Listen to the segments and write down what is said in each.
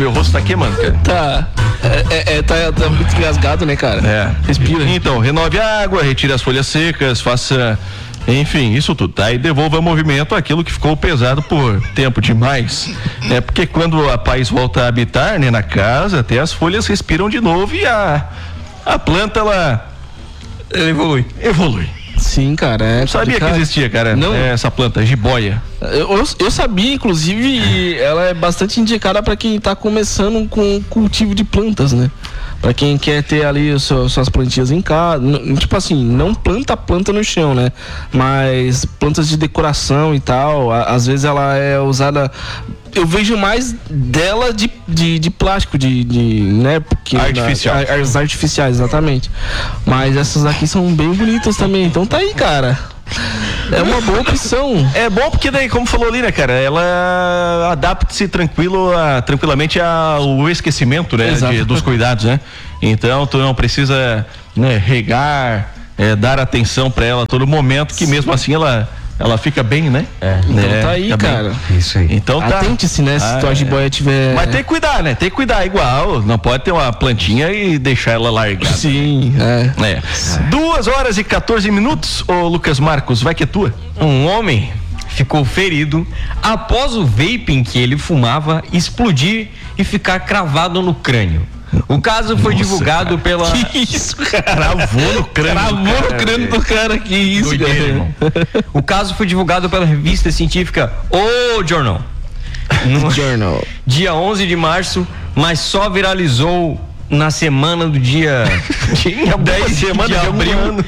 Meu rosto tá queimando, cara. Tá muito engasgado, né, cara? Respira. Então, renove a água, retire as folhas secas, faça... Enfim, isso tudo, tá? E devolva ao movimento aquilo que ficou pesado por tempo demais. É porque quando a paz volta a habitar, né, na casa, até as folhas respiram de novo e a planta, ela evolui. Sim, cara. Não sabia que existia, cara. Não. Essa planta, jiboia. Eu sabia, inclusive, ela é bastante indicada para quem tá começando com cultivo de plantas, né? Pra quem quer ter ali suas plantinhas em casa, tipo assim, não planta no chão, né? Mas plantas de decoração e tal, às vezes ela é usada. Eu vejo mais dela de plástico, né? Porque as artificiais, exatamente. Mas essas aqui são bem bonitas também. Então tá aí, cara. É uma boa opção. É bom porque daí, como falou ali, né, cara, ela adapta-se tranquilamente ao esquecimento, né, dos cuidados, né? Então, tu não precisa, né, regar, dar atenção pra ela a todo momento, que mesmo assim ela fica bem, né? Então tá aí, cara. Isso aí. Então tá. Atente-se, né? Se tua jiboia tiver... Mas tem que cuidar, né? Tem que cuidar igual. Não pode ter uma plantinha e deixar ela largada. Sim, 2h14, ô Lucas Marcos, vai que é tua. Um homem ficou ferido após o vaping que ele fumava explodir e ficar cravado no crânio. O caso foi divulgado pela... Que isso, cara? Cravou no crânio do cara, que isso, Doideira, cara. irmão. O caso foi divulgado pela revista científica O Journal. Journal. Dia 11 de março, mas só viralizou na semana do dia... Tinha 10 semanas de abril.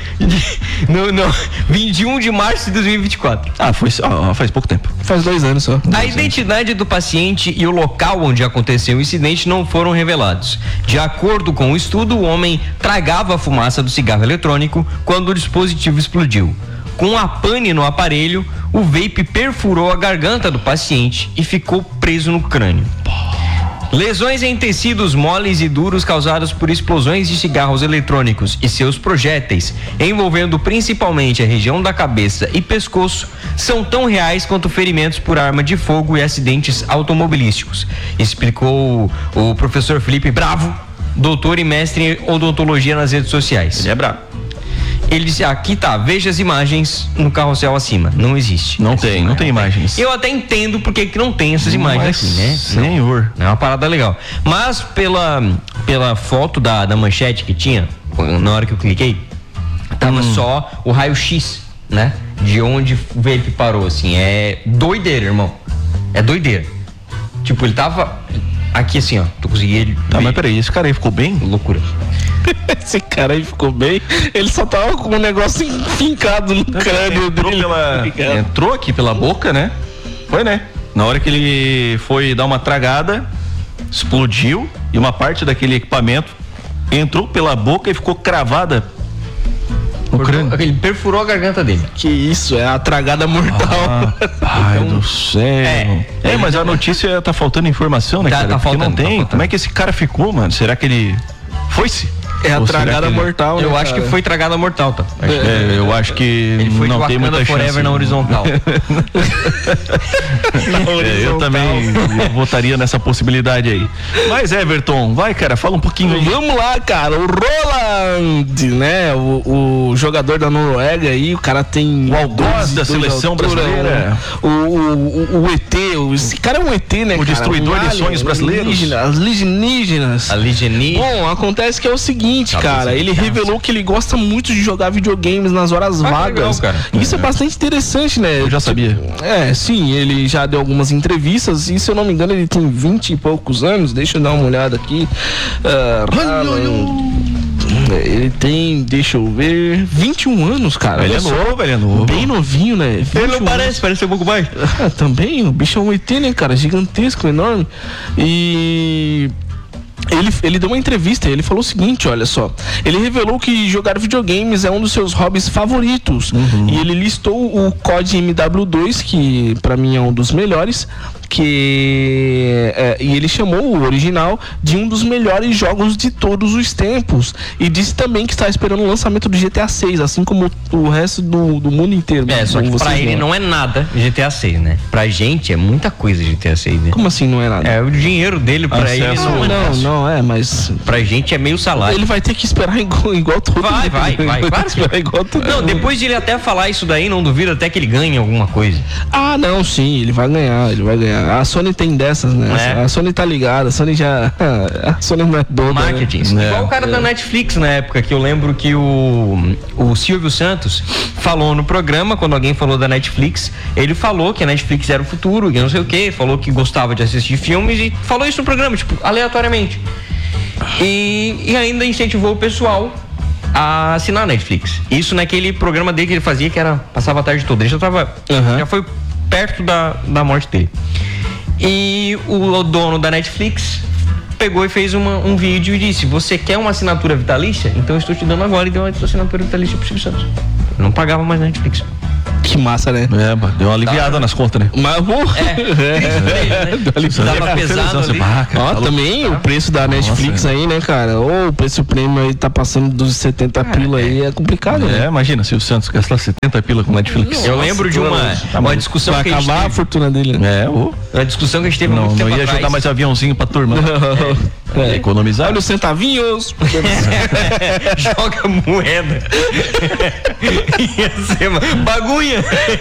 21 de março de 2024. Faz pouco tempo. Faz 2 anos só. A identidade do paciente e o local onde aconteceu o incidente não foram revelados. De acordo com o estudo, o homem tragava a fumaça do cigarro eletrônico quando o dispositivo explodiu. Com a pane no aparelho, o vape perfurou a garganta do paciente e ficou preso no crânio. Lesões em tecidos moles e duros causadas por explosões de cigarros eletrônicos e seus projéteis, envolvendo principalmente a região da cabeça e pescoço, são tão reais quanto ferimentos por arma de fogo e acidentes automobilísticos, explicou o professor Felipe Bravo, doutor e mestre em odontologia nas redes sociais. Ele é brabo. Ele disse, aqui tá, veja as imagens no carrossel acima. Não existe. Não tem imagens. Eu até entendo porque que não tem essas imagens aqui, né? Senhor. Não é uma parada legal. Mas pela foto da manchete que tinha, na hora que eu cliquei, tava só o raio-x, né? De onde o vape parou, assim. É doideira, irmão. É doideira. Tipo, ele tava aqui assim, ó. Tu conseguia... Tá, mas peraí, esse cara aí ficou bem? Loucura. Esse cara aí ficou bem. Ele só tava com um negócio enfincado no crânio dele. Entrou aqui pela boca, né? Foi, né? Na hora que ele foi dar uma tragada, explodiu e uma parte daquele equipamento entrou pela boca e ficou cravada no crânio. Ele perfurou a garganta dele. Que isso, é a tragada mortal. Pai do céu. Mas a notícia tá faltando informação, né, cara? Tá faltando, não tem. tá faltando. Como é que esse cara ficou, mano? Será que ele foi-se? É a Ou será tragada que ele... mortal, né, Eu acho que cara? foi tragada mortal, tá? eu acho que Ele foi não tem muita Forever chance. na horizontal. Eu também votaria nessa possibilidade aí. Mas Everton, vai, cara, fala um pouquinho aí. Vamos lá, cara. O Roland, né? O jogador da Noruega aí, o cara tem... O algoz da seleção brasileira. O ET, esse cara é um ET, né, O cara? destruidor de sonhos brasileiros. Alienígenas. Bom, acontece que é o seguinte, cara, ele revelou que ele gosta muito de jogar videogames nas horas vagas. Legal, cara. Isso é bastante interessante, né? Eu já sabia. Sim, ele já deu algumas entrevistas e, se eu não me engano, ele tem 20 e poucos anos. Deixa eu dar uma olhada aqui. Ele tem, deixa eu ver, 21 anos, cara. Ele é novo. Bem novinho, né? Ele não parece um pouco mais. Também, o bicho é um ET, né, cara? Gigantesco, enorme. E... Ele deu uma entrevista e ele falou o seguinte, olha só. Ele revelou que jogar videogames é um dos seus hobbies favoritos. E ele listou o COD MW2, que pra mim é um dos melhores, e ele chamou o original de um dos melhores jogos de todos os tempos. E disse também que está esperando o lançamento do GTA 6, assim como o resto do mundo inteiro. Só que pra ele não é nada GTA 6, né? Pra gente é muita coisa GTA 6, né? Como assim não é nada? O dinheiro dele pra ele não é, mas pra gente é meio salário. ele vai ter que esperar igual todo mundo. Vai. Claro que vai. Igual todo Não, mundo. depois de ele até falar isso daí, não duvido até que ele ganhe alguma coisa. Ah, não, sim, ele vai ganhar. A Sony tem dessas, né? A Sony tá ligada, a Sony não é boba. Marketing. Né? Igual o cara da Netflix na época, que eu lembro que o Silvio Santos falou no programa, quando alguém falou da Netflix, ele falou que a Netflix era o futuro, que não sei o que, falou que gostava de assistir filmes e falou isso no programa, tipo, aleatoriamente. E ainda incentivou o pessoal a assinar a Netflix. Isso naquele programa dele que ele fazia, que era passava a tarde toda. Ele já foi perto da morte dele. E o dono da Netflix pegou e fez um vídeo e disse: você quer uma assinatura vitalícia? Então eu estou te dando agora. E deu uma assinatura vitalícia pro Silvio Santos. Eu não pagava mais na Netflix. Que massa, né? Deu uma aliviada nas contas, né? Mas Tava pesado ali. Também o preço da Netflix aí, né, cara? Ou o preço prêmio aí tá passando dos 70 pila aí, é complicado, né? Imagina se o Santos gastar 70 pila com Netflix. Eu lembro de uma discussão vai que a gente acabar teve. A fortuna dele, né? Uma discussão que a gente teve muito tempo não ia atrás. ajudar mais aviãozinho pra turma. Economizar. Olha os centavinhos. Joga moeda. Ia ser bagulha.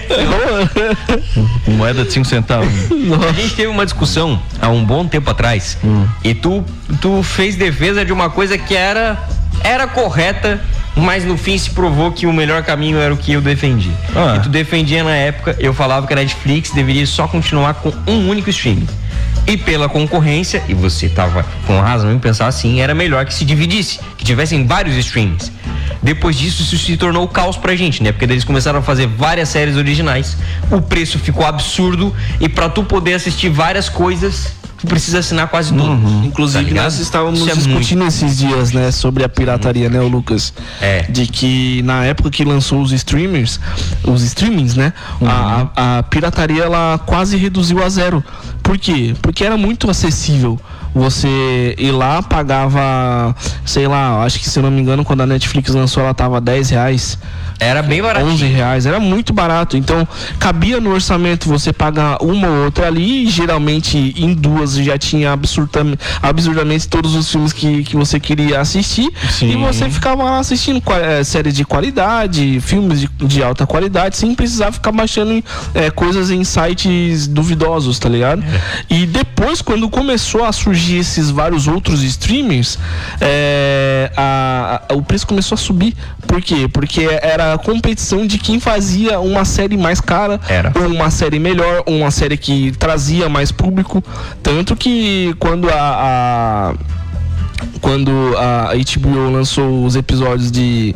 Moeda de 5 centavos. A gente teve uma discussão há um bom tempo atrás e tu fez defesa de uma coisa que era correta, mas no fim se provou que o melhor caminho era o que eu defendi. E tu defendia na época, eu falava que a Netflix deveria só continuar com um único streaming. E pela concorrência, e você tava com razão em pensar assim, era melhor que se dividisse, que tivessem vários streamings. Depois disso, isso se tornou caos pra gente, né? Porque daí eles começaram a fazer várias séries originais, o preço ficou absurdo, e pra tu poder assistir várias coisas, tu precisa assinar quase tudo. Inclusive, tá nós estávamos Isso discutindo esses dias, né, sobre a pirataria, né, o Lucas? De que na época que lançou os streamings, né, a pirataria ela quase reduziu a zero. Por quê? Porque era muito acessível. Você ir lá, pagava, sei lá, acho que se eu não me engano, quando a Netflix lançou, ela tava R$10. Era bem barato. R$11, era muito barato. Então, cabia no orçamento você pagar uma ou outra ali, e geralmente em duas já tinha absurdamente todos os filmes que você queria assistir. Sim. E você ficava lá assistindo séries de qualidade, filmes de alta qualidade, sem precisar ficar baixando coisas em sites duvidosos, tá ligado? E depois, quando começou a surgir esses vários outros streamers, o preço começou a subir. Por quê? Porque era a competição de quem fazia uma série mais cara, ou uma série melhor, ou uma série que trazia mais público. Tanto que quando a HBO lançou os episódios de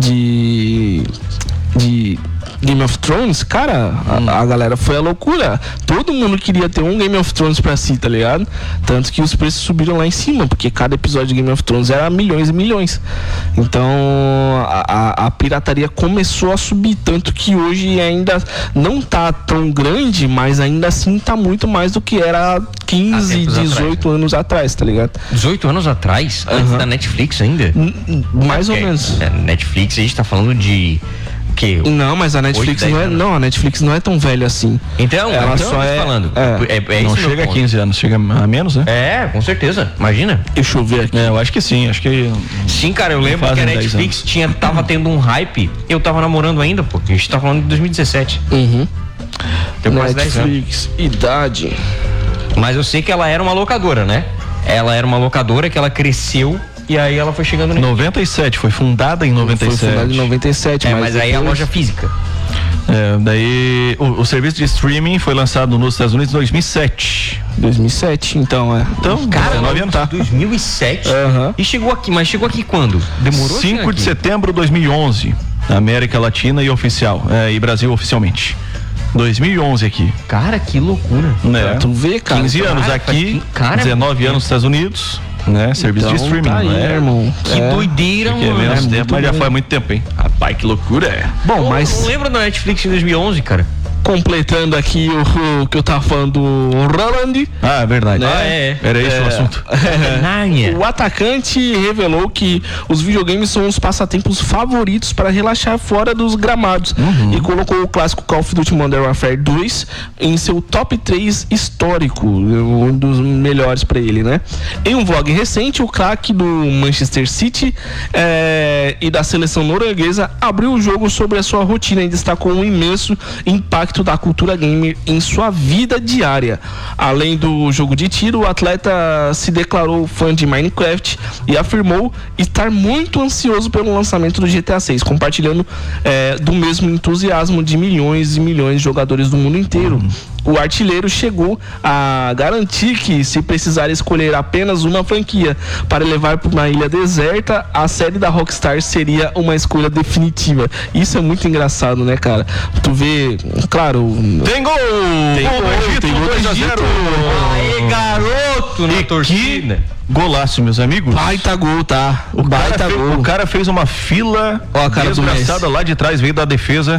Game of Thrones, cara, a galera foi a loucura. Todo mundo queria ter um Game of Thrones pra si, tá ligado? Tanto que os preços subiram lá em cima, porque cada episódio de Game of Thrones era milhões e milhões. Então a pirataria começou a subir, tanto que hoje ainda não tá tão grande, mas ainda assim tá muito mais do que era 15, 18 anos atrás, tá ligado? 18 anos atrás? Antes da Netflix ainda? Mais ou menos. Netflix, a gente tá falando de que? Não, mas a Netflix a Netflix não é tão velha assim. Então, ela só é falando. Não chega a 15 anos, chega a menos, né? Com certeza. Imagina. Deixa eu ver aqui. Eu acho que sim, Sim, cara, eu lembro que a Netflix tava tendo um hype. Eu tava namorando ainda, pô. A gente tá falando de 2017. Tem quase 10 anos. Netflix, idade. Mas eu sei que ela era uma locadora, né? Ela era uma locadora que ela cresceu. E aí ela foi chegando no 97, foi fundada em 97. Foi fundada em 97, mas depois... aí a loja física. Daí o serviço de streaming foi lançado nos Estados Unidos em 2007. 2007, então Então, cara, 9 anos. 2007? E chegou aqui, mas chegou aqui quando? Demorou? 5 de setembro de 2011. América Latina e oficial, e Brasil oficialmente. 2011 aqui. Cara, que loucura. Tu vê, cara. 15 anos aqui, 19 anos nos Estados Unidos, né? Serviço de streaming. Tá aí, irmão. Que doideira, mano. Menos tempo, mas já foi há muito tempo, hein? Rapaz, que loucura. Bom, mas... Eu não lembro da Netflix em 2011, cara. completando aqui o que eu tava falando do Roland. Ah, é verdade. Né? Era esse o assunto. O atacante revelou que os videogames são os passatempos favoritos para relaxar fora dos gramados e colocou o clássico Call of Duty Modern Warfare 2 em seu top 3 histórico, um dos melhores para ele, né? Em um vlog recente, o craque do Manchester City e da seleção norueguesa abriu o jogo sobre a sua rotina e destacou um imenso impacto da cultura gamer em sua vida diária. Além do jogo de tiro, o atleta se declarou fã de Minecraft e afirmou estar muito ansioso pelo lançamento do GTA 6, compartilhando do mesmo entusiasmo de milhões e milhões de jogadores do mundo inteiro. O artilheiro chegou a garantir que, se precisar escolher apenas uma franquia para levar para uma ilha deserta, a série da Rockstar seria uma escolha definitiva. Isso é muito engraçado, né, cara? Tu vê, claro... Tem gol! Tem gol do Egito, 2-0. Aê, garoto, na torcida. Golaço, meus amigos. Baita gol, tá? O cara fez uma fila desgraçada lá de trás, veio da defesa.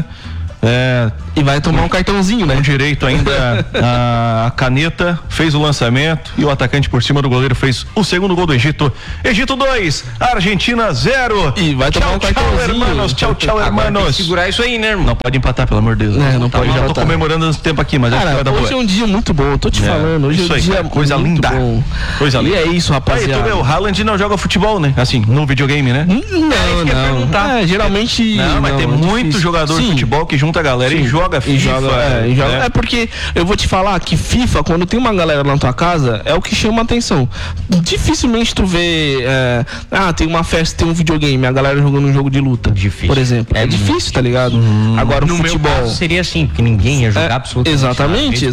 E vai tomar um cartãozinho, né? Com direito ainda a caneta, fez o lançamento e o atacante por cima do goleiro fez o segundo gol do Egito. Egito 2, Argentina 0. E vai tomar um cartãozinho. Tchau, Agora hermanos. tem que segurar isso aí, né, irmão? Não pode empatar, pelo amor de Deus. Não pode Já empatar. tô comemorando esse tempo aqui, mas acho que vai dar Hoje boa. é um dia muito bom, eu tô te falando. Hoje isso é um aí, dia cara, coisa muito linda. bom. Coisa linda. E é isso, Aí rapaziada. tu vê, o Haaland não joga futebol, né? Assim, no videogame, né? Não. Geralmente. Não, mas tem muito difícil. jogador de Sim. futebol que junta a galera e joga FIFA. joga. né? É porque eu vou te falar que FIFA, quando tem uma galera na tua casa, é o que chama atenção. Dificilmente tu vê. Tem uma festa, tem um videogame, a galera jogando um jogo de luta. Difícil. Por exemplo. É difícil, tá ligado? Agora No o futebol. meu caso seria assim, porque ninguém ia jogar absolutamente Exatamente.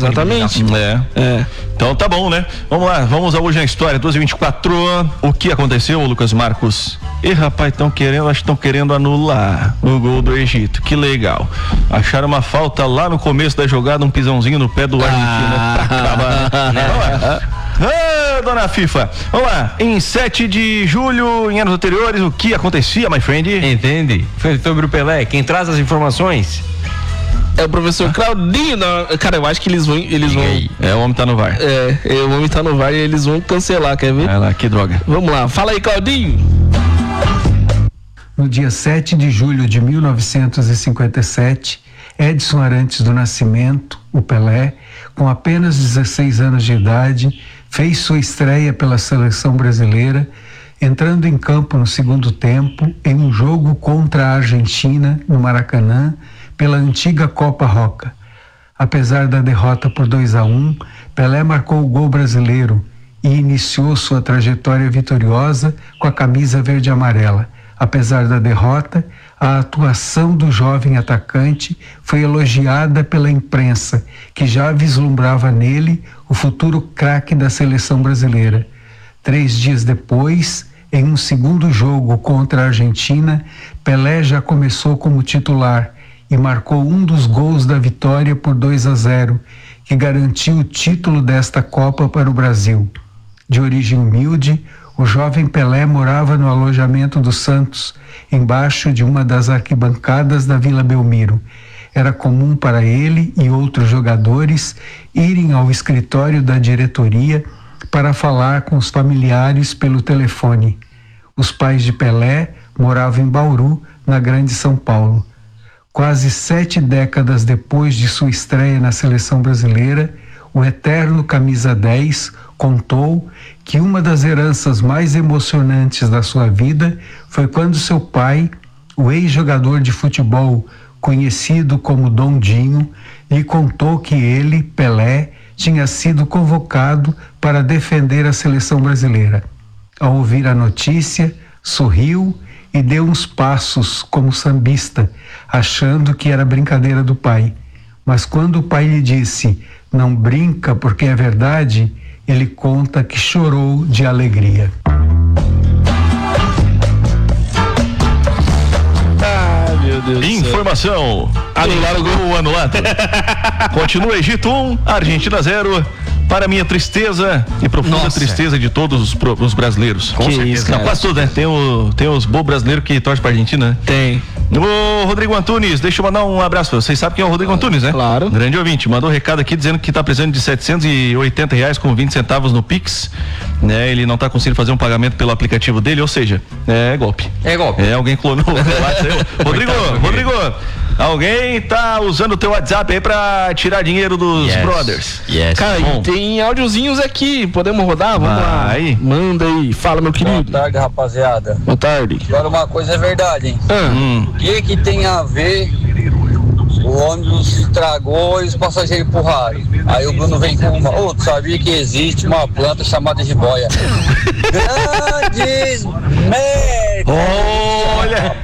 Então tá bom, né? Vamos lá, vamos ao Hoje na História, 12h24. O que aconteceu, Lucas Marcos? Rapaz, acho que estão querendo anular o gol do Egito. Que legal. Acharam uma falta lá no começo da jogada, um pisãozinho no pé do argentino pra acabar. Dona FIFA, vamos lá. Em 7 de julho, em anos anteriores, o que acontecia, my friend? Entende? Foi sobre o Pelé. Quem traz as informações? É o professor Claudinho. Cara, eu acho que eles vão. O homem tá no VAR. O homem tá no VAR e eles vão cancelar, quer ver? Vai lá, que droga. Vamos lá, fala aí, Claudinho. No dia 7 de julho de 1957, Edson Arantes do Nascimento, o Pelé, com apenas 16 anos de idade, fez sua estreia pela seleção brasileira, entrando em campo no segundo tempo em um jogo contra a Argentina, no Maracanã, pela antiga Copa Roca. Apesar da derrota por 2-1, Pelé marcou o gol brasileiro e iniciou sua trajetória vitoriosa com a camisa verde e amarela. Apesar da derrota, a atuação do jovem atacante foi elogiada pela imprensa, que já vislumbrava nele o futuro craque da seleção brasileira. 3 dias depois, em um segundo jogo contra a Argentina, Pelé já começou como titular e marcou um dos gols da vitória por 2-0, que garantiu o título desta Copa para o Brasil. De origem humilde, o jovem Pelé morava no alojamento do Santos, embaixo de uma das arquibancadas da Vila Belmiro. Era comum para ele e outros jogadores irem ao escritório da diretoria para falar com os familiares pelo telefone. Os pais de Pelé moravam em Bauru, na Grande São Paulo. Quase 7 décadas depois de sua estreia na seleção brasileira, o eterno camisa 10 contou que uma das heranças mais emocionantes da sua vida foi quando seu pai, o ex-jogador de futebol conhecido como Dom Dinho, lhe contou que ele, Pelé, tinha sido convocado para defender a seleção brasileira. Ao ouvir a notícia, sorriu e deu uns passos como sambista, achando que era brincadeira do pai. Mas quando o pai lhe disse: "Não brinca porque é verdade", ele conta que chorou de alegria. Meu Deus. Informação. Anularam o gol anulado. Continua Egito 1, Argentina 0. Para minha tristeza e profunda tristeza de todos os brasileiros. Com certeza. Quase tudo, né? Tem os bobos brasileiros que torcem pra Argentina, né? Tem. O Rodrigo Antunes, deixa eu mandar um abraço. Vocês sabem quem é o Rodrigo Antunes, né? Claro. Grande ouvinte. Mandou um recado aqui dizendo que tá precisando de R$780 com 20 centavos no Pix. Né? Ele não tá conseguindo fazer um pagamento pelo aplicativo dele, ou seja, é golpe. É golpe. É, alguém clonou o WhatsApp. Rodrigo, alguém tá usando o teu WhatsApp aí pra tirar dinheiro dos brothers. Yes. Cara, e tem áudiozinhos aqui, podemos rodar? Vamos lá. Aí. Manda aí, fala, meu querido. Boa tarde, rapaziada. Boa tarde. Agora uma coisa é verdade, hein? O que tem a ver o ônibus estragou e os passageiros empurraram? Aí o Bruno vem com uma. Tu sabia que existe uma planta chamada jiboia? Grandes merda! Olha!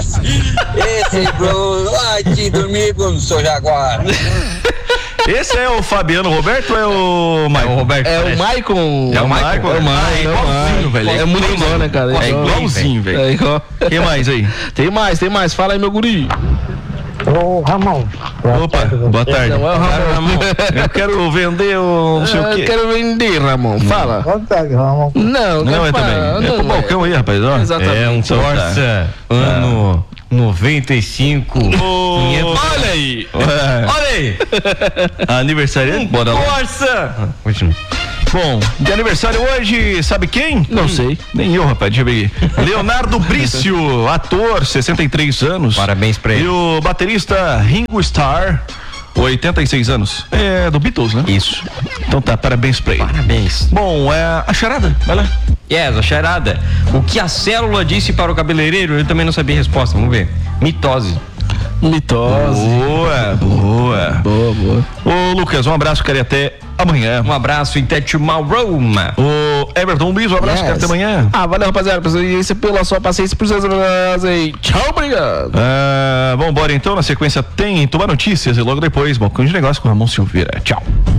Esse Bruno, vai te dormir, Bruno, seu Jaguar. Esse é o Fabiano Roberto ou é o Maicon? Roberto. É o Maicon. É o Maicon? É igualzinho, velho. É muito igual, né, cara? É igualzinho, velho. É igual. O que mais aí? Tem mais. Fala aí, meu guri. Ô, Ramon. Opa, boa tarde. Não é o Ramon. Eu quero vender o não sei o Eu quê. quero vender, Ramon. Fala. Boa tarde, Ramon. Não é também. É pro balcão aí, rapaz. Ó. Exatamente. É um Corsa ano 95. Olha aí. Olha aí. Aniversário. Bora lá. Corsa. Continua. Bom, de aniversário hoje, sabe quem? Não sei. Nem eu, rapaz, deixa eu ver aqui. Leonardo Brício, ator, 63 anos. Parabéns pra ele. E o baterista Ringo Starr, 86 anos. É do Beatles, né? Isso. Então tá, parabéns pra ele. Parabéns. Bom, a charada, vai lá. Yes, a charada. O que a célula disse para o cabeleireiro, eu também não sabia a resposta. Vamos ver. Mitose. Mitose. Boa. Boa. Ô, Lucas, um abraço, cara, e até amanhã. Um abraço e até tomorrow. O Everton Luiz, um abraço, cara, até amanhã. Valeu, rapaziada, pela sua paciência, por suas aí. Tchau, obrigado. Vambora então, na sequência tem Tomar Notícias e logo depois, Balcão de Negócio com Ramon Silveira. Tchau.